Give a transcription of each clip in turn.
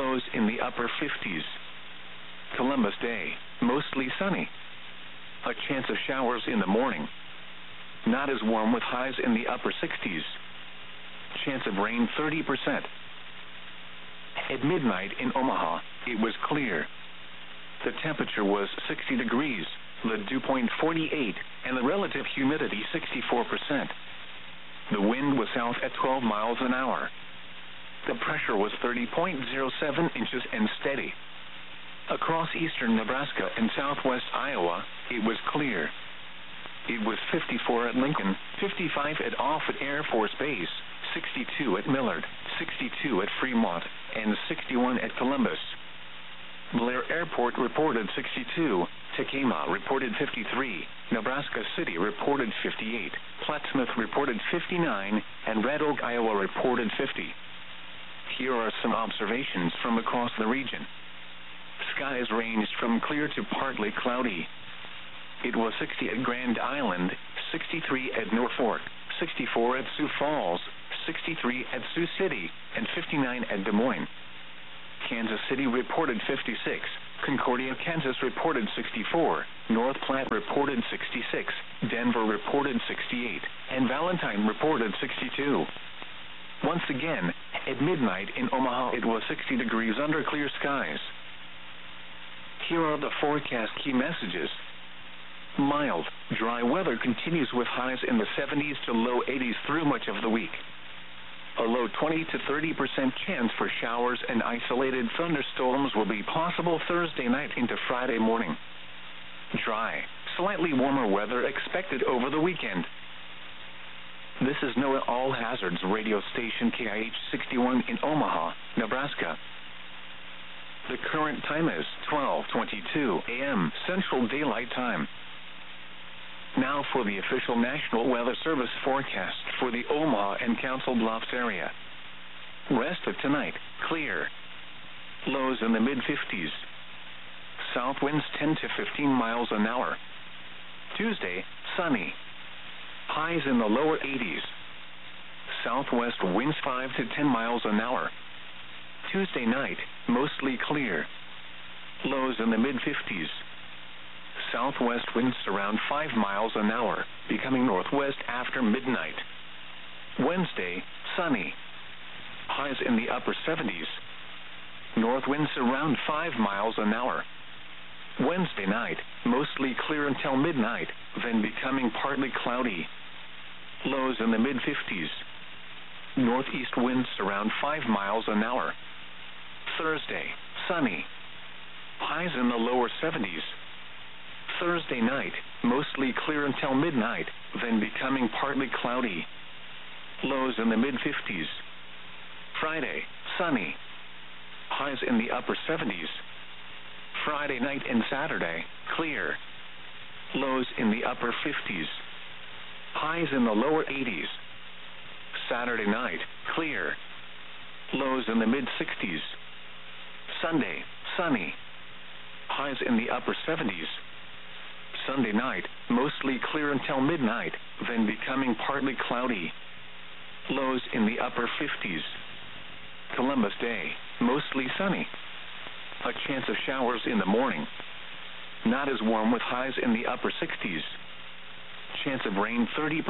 lows in the upper 50s. Columbus Day, mostly sunny. A chance of showers in the morning. Not as warm with highs in the upper 60s. Chance of rain 30%. At midnight in Omaha, it was clear. The temperature was 60 degrees, the dew point 48, and the relative humidity 64%. The wind was south at 12 miles an hour. The pressure was 30.07 inches and steady. Across eastern Nebraska and southwest Iowa, it was clear. It was 54 at Lincoln, 55 at Offutt Air Force Base, 62 at Millard, 62 at Fremont, and 61 at Columbus. Blair Airport reported 62, Tekamah reported 53, Nebraska City reported 58, Plattsmouth reported 59, and Red Oak, Iowa reported 50. Here are some observations from across the region. Skies ranged from clear to partly cloudy. It was 60 at Grand Island, 63 at Norfolk, 64 at Sioux Falls, 63 at Sioux City, and 59 at Des Moines. Kansas City reported 56, Concordia, Kansas reported 64, North Platte reported 66, Denver reported 68, and Valentine reported 62. Once again, at midnight in Omaha it was 60 degrees under clear skies. Here are the forecast key messages. Mild, dry weather continues with highs in the 70s to low 80s through much of the week. A low 20 to 30% chance for showers and isolated thunderstorms will be possible Thursday night into Friday morning. Dry, slightly warmer weather expected over the weekend. This is NOAA All Hazards radio station KIH 61 in Omaha, Nebraska. The current time is 12:22 a.m. Central Daylight Time. Now for the official National Weather Service forecast for the Omaha and Council Bluffs area. Rest of tonight, clear. Lows in the mid-50s. South winds 10 to 15 miles an hour. Tuesday, sunny. Highs in the lower 80s. Southwest winds 5 to 10 miles an hour. Tuesday night, mostly clear. Lows in the mid-50s. Southwest winds around 5 miles an hour, becoming northwest after midnight. Wednesday, sunny. Highs in the upper 70s. North winds around 5 miles an hour. Wednesday night, mostly clear until midnight, then becoming partly cloudy. Lows in the mid-50s. Northeast winds around 5 miles an hour. Thursday, sunny. Highs in the lower 70s. Thursday night, mostly clear until midnight, then becoming partly cloudy. Lows in the mid-50s. Friday, sunny. Highs in the upper 70s. Friday night and Saturday, clear. Lows in the upper 50s. Highs in the lower 80s. Saturday night, clear. Lows in the mid-60s. Sunday, sunny. Highs in the upper 70s. Sunday night, mostly clear until midnight, then becoming partly cloudy. Lows in the upper 50s. Columbus Day, mostly sunny. A chance of showers in the morning. Not as warm with highs in the upper 60s. Chance of rain 30%.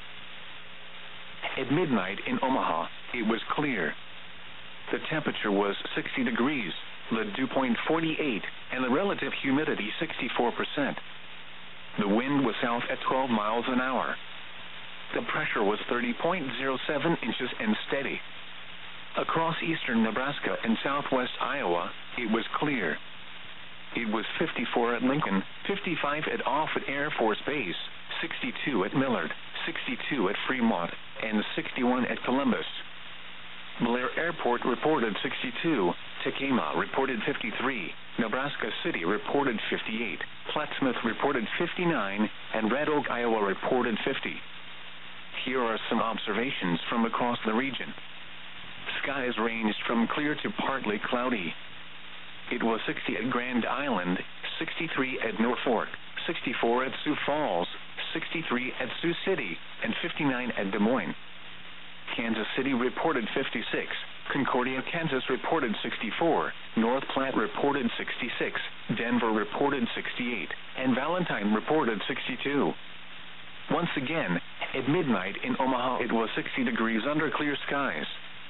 At midnight in Omaha, it was clear. The temperature was 60 degrees, the dew point 48, and the relative humidity 64%. The wind was south at 12 miles an hour. The pressure was 30.07 inches and steady. Across eastern Nebraska and southwest Iowa, it was clear. It was 54 at Lincoln, 55 at Offutt Air Force Base, 62 at Millard, 62 at Fremont, and 61 at Columbus. Blair Airport reported 62, Tekamah reported 53, Nebraska City reported 58, Plattsmouth reported 59, and Red Oak, Iowa reported 50. Here are some observations from across the region. Skies ranged from clear to partly cloudy. It was 60 at Grand Island, 63 at Norfolk, 64 at Sioux Falls, 63 at Sioux City, and 59 at Des Moines. Kansas City reported 56, Concordia, Kansas reported 64, North Platte reported 66, Denver reported 68, and Valentine reported 62. Once again, at midnight in Omaha it was 60 degrees under clear skies.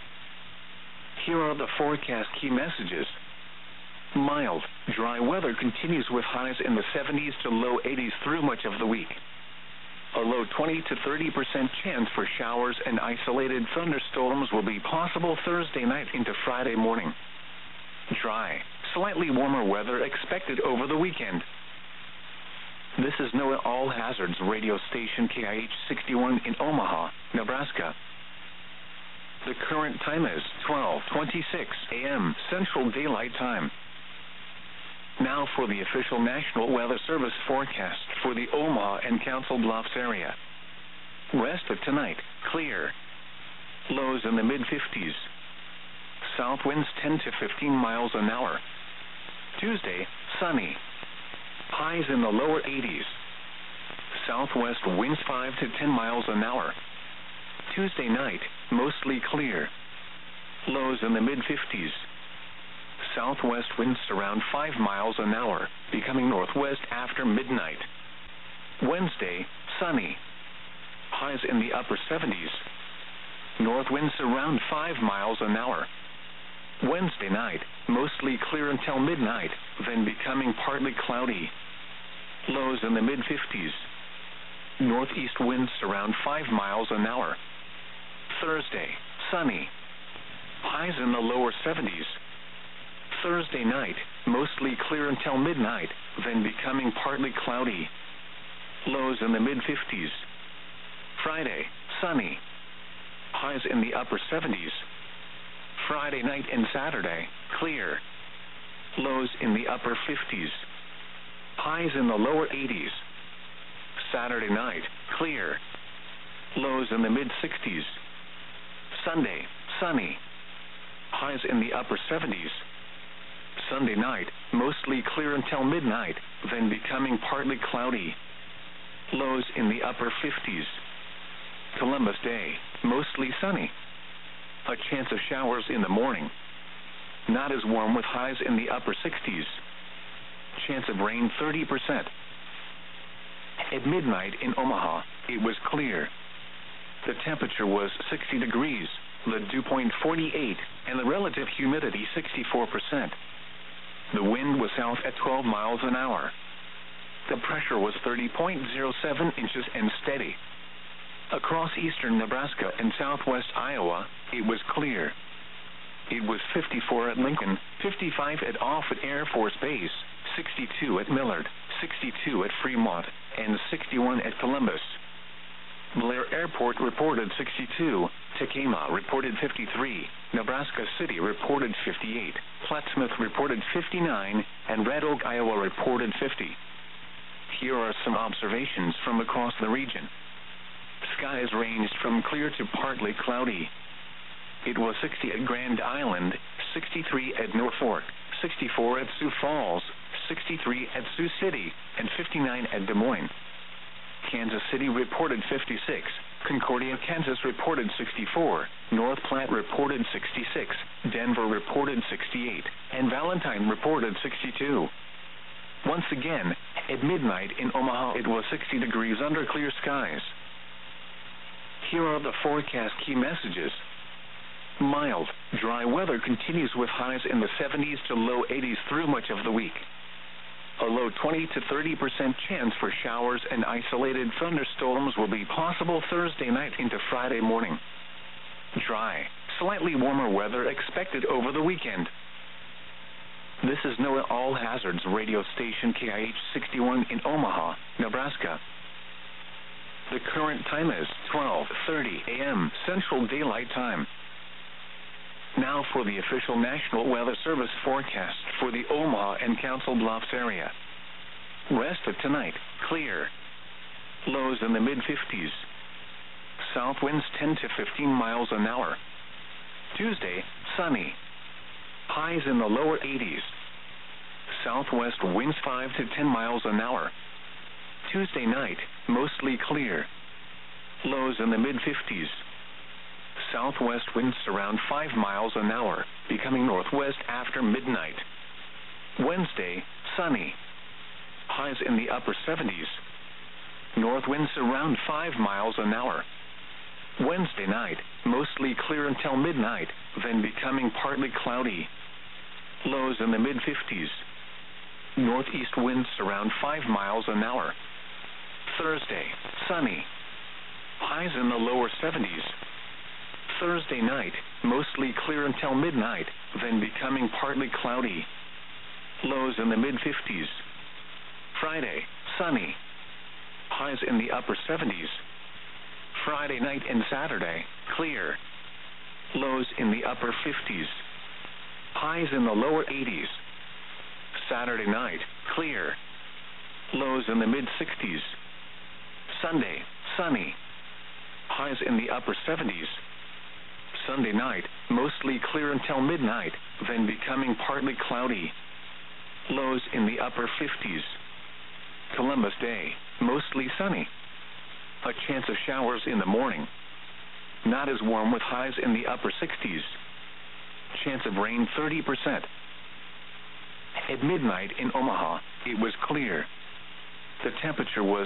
Here are the forecast key messages. Mild, dry weather continues with highs in the 70s to low 80s through much of the week. A low 20 to 30% chance for showers and isolated thunderstorms will be possible Thursday night into Friday morning. Dry, slightly warmer weather expected over the weekend. This is NOAA All Hazards radio station KIH 61 in Omaha, Nebraska. The current time is 12:26 a.m. Central Daylight Time. Now for the official National Weather Service forecast for the Omaha and Council Bluffs area. Rest of tonight, clear. Lows in the mid-50s. South winds 10 to 15 miles an hour. Tuesday, sunny. Highs in the lower 80s. Southwest winds 5 to 10 miles an hour. Tuesday night, mostly clear. Lows in the mid-50s. Southwest winds around 5 miles an hour, becoming northwest after midnight. Wednesday, sunny. Highs in the upper 70s. North winds around 5 miles an hour. Wednesday night, mostly clear until midnight, then becoming partly cloudy. Lows in the mid-50s. Northeast winds around 5 miles an hour. Thursday, sunny. Highs in the lower 70s. Thursday night, mostly clear until midnight, then becoming partly cloudy. Lows in the mid-50s. Friday, sunny. Highs in the upper 70s. Friday night and Saturday, clear. Lows in the upper 50s. Highs in the lower 80s. Saturday night, clear. Lows in the mid-60s. Sunday, sunny. Highs in the upper 70s. Sunday night, mostly clear until midnight, then becoming partly cloudy. Lows in the upper 50s. Columbus Day, mostly sunny. A chance of showers in the morning. Not as warm with highs in the upper 60s. Chance of rain 30%. At midnight in Omaha, it was clear. The temperature was 60 degrees, the dew point 48, and the relative humidity 64%. The wind was south at 12 miles an hour. The pressure was 30.07 inches and steady. Across eastern Nebraska and southwest Iowa, it was clear. It was 54 at Lincoln, 55 at Offutt Air Force Base, 62 at Millard, 62 at Fremont, and 61 at Columbus. Blair Airport reported 62, Tekamah reported 53, Nebraska City reported 58, Plattsmouth reported 59, and Red Oak, Iowa reported 50. Here are some observations from across the region. Skies ranged from clear to partly cloudy. It was 60 at Grand Island, 63 at Norfolk, 64 at Sioux Falls, 63 at Sioux City, and 59 at Des Moines. Kansas City reported 56, Concordia, Kansas reported 64, North Platte reported 66, Denver reported 68, and Valentine reported 62. Once again, at midnight in Omaha it was 60 degrees under clear skies. Here are the forecast key messages. Mild, dry weather continues with highs in the 70s to low 80s through much of the week. A low 20 to 30% chance for showers and isolated thunderstorms will be possible Thursday night into Friday morning. Dry, slightly warmer weather expected over the weekend. This is NOAA All Hazards radio station KIH 61 in Omaha, Nebraska. The current time is 12:30 a.m. Central Daylight Time. Now for the official National Weather Service forecast for the Omaha and Council Bluffs area. Rest of tonight, clear. Lows in the mid-50s. South winds 10 to 15 miles an hour. Tuesday, sunny. Highs in the lower 80s. Southwest winds 5 to 10 miles an hour. Tuesday night, mostly clear. Lows in the mid-50s. Southwest winds around 5 miles an hour, becoming northwest after midnight. Wednesday, sunny. Highs in the upper 70s. North winds around 5 miles an hour. Wednesday night, mostly clear until midnight, then becoming partly cloudy. Lows in the mid-50s. Northeast winds around 5 miles an hour. Thursday, sunny. Highs in the lower 70s. Thursday night, mostly clear until midnight, then becoming partly cloudy. Lows in the mid-50s. Friday, sunny. Highs in the upper 70s. Friday night and Saturday, clear. Lows in the upper 50s. Highs in the lower 80s. Saturday night, clear. Lows in the mid-60s. Sunday, sunny. Highs in the upper 70s. Sunday night, mostly clear until midnight, then becoming partly cloudy. Lows in the upper 50s. Columbus Day, mostly sunny. A chance of showers in the morning. Not as warm with highs in the upper 60s. Chance of rain 30%. At midnight in Omaha, it was clear. The temperature was